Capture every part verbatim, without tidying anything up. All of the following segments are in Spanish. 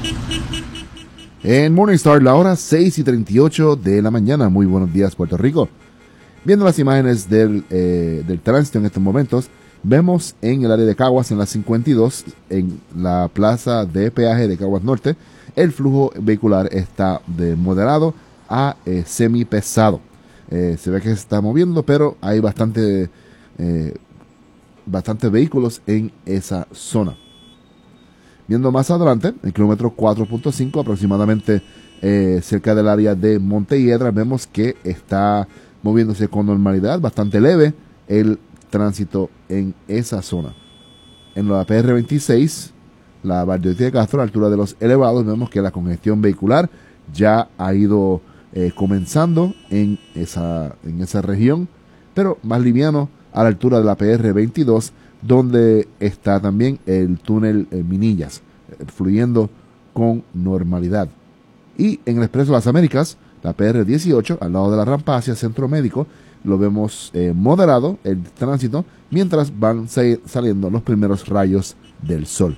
En Morningstar, la hora seis y treinta y ocho de la mañana. Muy buenos días, Puerto Rico. Viendo las imágenes del, eh, del tránsito en estos momentos, vemos en el área de Caguas, en la cincuenta y dos, en la plaza de peaje de Caguas Norte, el flujo vehicular está de moderado a eh, semipesado. Eh, se ve que se está moviendo, pero hay bastante, eh, bastante vehículos en esa zona. Viendo más adelante, el kilómetro cuatro punto cinco, aproximadamente eh, cerca del área de Montehiedra, vemos que está moviéndose con normalidad, bastante leve el tránsito en esa zona. En la P R veintiséis, la Valdoriotti de Castro, a la altura de los elevados, vemos que la congestión vehicular ya ha ido eh, comenzando en esa, en esa región, pero más liviano a la altura de la P R veintidós, donde está también el túnel eh, Minillas, eh, fluyendo con normalidad. Y en el Expreso Las Américas, la P R dieciocho, al lado de la rampa hacia Centro Médico, lo vemos eh, moderado el tránsito, mientras van saliendo los primeros rayos del sol.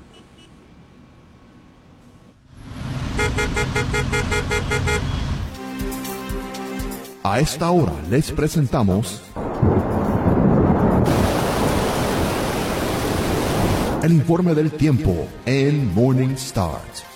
A esta hora les presentamos el informe del tiempo en Morning Start.